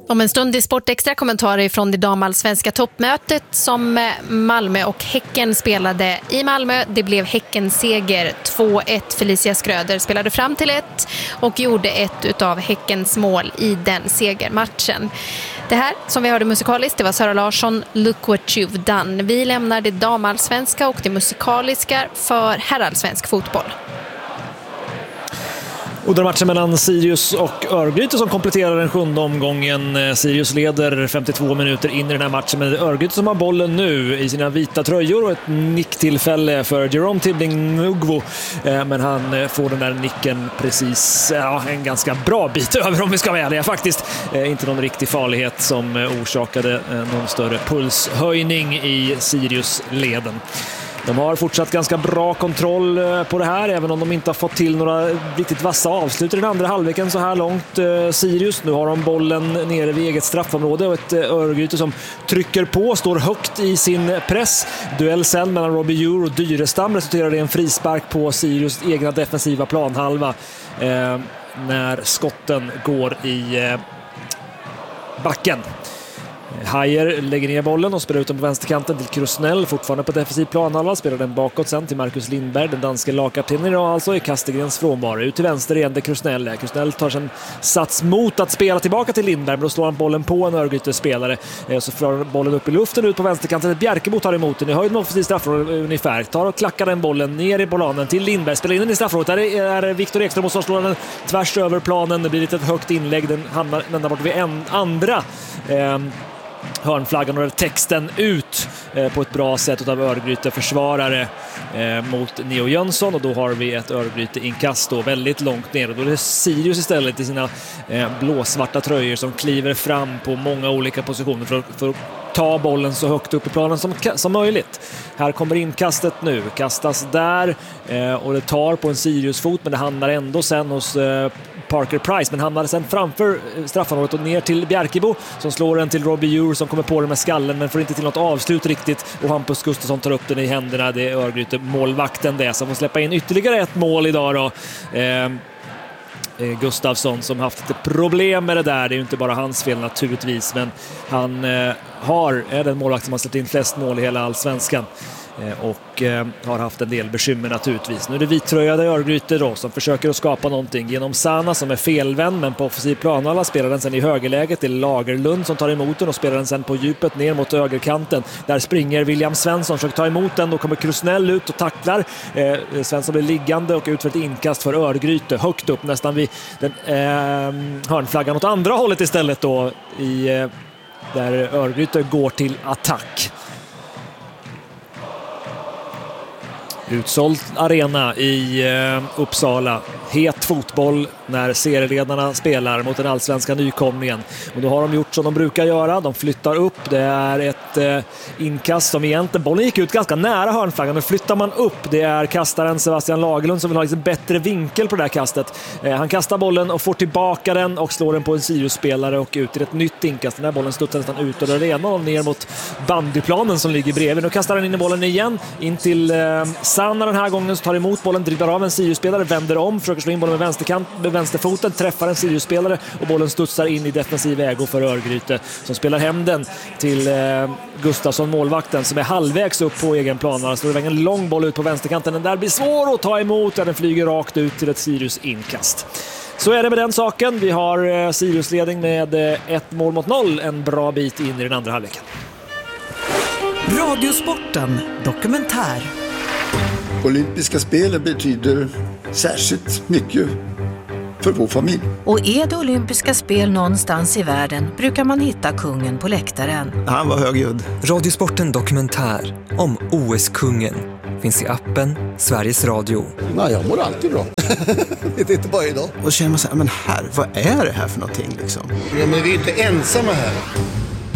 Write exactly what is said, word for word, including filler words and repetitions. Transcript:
Om en stund i Sportextra kommentarer från det damallsvenska toppmötet som Malmö och Häcken spelade i Malmö. Det blev Häckens seger två ett. Felicia Skröder spelade fram till ett och gjorde ett utav Häckens mål i den segermatchen. Det här som vi hörde musikaliskt, det var Sara Larsson, Look What You've Done. Vi lämnar det damallsvenska och det musikaliska för herrallsvensk fotboll. Och den matchen mellan Sirius och Örgryte som kompletterar den sjunde omgången. Sirius leder femtiotvå minuter in i den här matchen, men Örgryte som har bollen nu i sina vita tröjor och ett nicktillfälle för Jerome Tibbling-Nugvo. Men han får den där nicken precis ja, en ganska bra bit över, om vi ska vara ärliga faktiskt. Inte någon riktig farlighet som orsakade någon större pulshöjning i Sirius-leden. De har fortsatt ganska bra kontroll på det här, även om de inte har fått till några riktigt vassa avslut i den andra halvleken så här långt. Sirius, nu har de bollen nere vid eget straffområde och ett Örgryte som trycker på, står högt i sin press. Duell sen mellan Robbie Djur och Dyrestam resulterar i en frispark på Sirius egna defensiva planhalva eh, när skotten går i eh, backen. Hajer lägger ner bollen och spelar ut den på vänsterkanten till Krusnell, fortfarande på defensiv planhalva, spelar den bakåt sen till Marcus Lindberg, den danske lagkaptenen idag alltså i Kastegrens frånvaro. Ut till vänster igen där Krusnell är. Krusnell tar sen sats mot att spela tillbaka till Lindberg, men då slår han bollen på en Örgryte-spelare. Så får bollen upp i luften ut på vänsterkanten. Bjerkebo tar emot den i höjd med offensiv straffområde ungefär. Tar och klackar den bollen ner i bolanen till Lindberg. Spelar in den i straffområdet. Där är Viktor Ekström och så slår den tvärs över planen. Det blir lite ett högt inlägg. Den hamnar ända bort vid en andra eh, hörnflaggan och texten ut eh, på ett bra sätt av Örgryte försvarare eh, mot Neo Jönsson, och då har vi ett Örgryte inkast då väldigt långt ner, och då är det Sirius istället i sina eh, blåsvarta tröjor som kliver fram på många olika positioner för, för att ta bollen så högt upp i planen som, som möjligt. Här kommer inkastet nu, kastas där eh, och det tar på en Sirius-fot, men det hamnar ändå sen hos eh, Parker Price, men hamnar sen framför straffområdet och ner till Bjerkebo som slår den till Robbie Djur som kommer på den med skallen men får inte till något avslut riktigt, och Hampus Gustafsson tar upp den i händerna. Det är Örgryte målvakten det som får släppa in ytterligare ett mål idag då. Eh, Gustafsson som haft lite problem med det där. Det är ju inte bara hans fel naturligtvis, men han eh, har, är den målvakt som har släppt in flest mål i hela allsvenskan eh, och eh, har haft en del bekymmer naturligtvis. Nu är det vittröjade Örgryte då som försöker att skapa någonting genom Sana som är felvänd, men på offensiv plan. Alla spelar den sen i högerläget till Lagerlund som tar emot den och spelar den sen på djupet ner mot högerkanten. Där springer William Svensson, försöker ta emot den, då kommer Krusnell ut och tacklar. Eh, Svensson blir liggande och utför ett inkast för Örgryte högt upp nästan vid den eh, hörnflaggan åt andra hållet istället då, i, eh, där Örgryte går till attack. Utsåld arena i eh, Uppsala. Het fotboll när serieledarna spelar mot den allsvenska nykomlingen. Och då har de gjort som de brukar göra. De flyttar upp. Det är ett eh, inkast som egentligen... Bollen gick ut ganska nära hörnflaggan. Nu flyttar man upp. Det är kastaren Sebastian Lagerlund som vill ha liksom bättre vinkel på det här kastet. Eh, han kastar bollen och får tillbaka den och slår den på en Sirius-spelare och ut i ett nytt inkast. Den här bollen studsar nästan ut ur arenan och ner mot bandyplanen som ligger bredvid. Nu kastar han in i bollen igen. In till eh, Sanna den här gången, så tar emot bollen, dribblar av en Sirius-spelare, vänder om, försöker slå in bollen med vänsterkant, med vänsterfoten, träffar en Sirius-spelare och bollen studsar in i defensiv ägo för Örgryte som spelar hem den till eh, Gustafsson, målvakten, som är halvvägs upp på egen plan. Så det är en lång boll ut på vänsterkanten. Den där blir svår att ta emot, den flyger rakt ut till ett Sirius-inkast. Så är det med den saken. Vi har eh, Sirius-ledning med eh, ett mål mot noll en bra bit in i den andra halvleken. Radiosporten dokumentär. Olympiska spelen betyder särskilt mycket för vår familj. Och är det olympiska spel någonstans i världen brukar man hitta kungen på läktaren. Han var högljudd. Radiosporten dokumentär om O S-kungen finns i appen Sveriges Radio. Nej, jag mår alltid bra. Det är inte bara idag. Och känner man så här, men här, vad är det här för någonting liksom? Ja, men vi är inte ensamma här.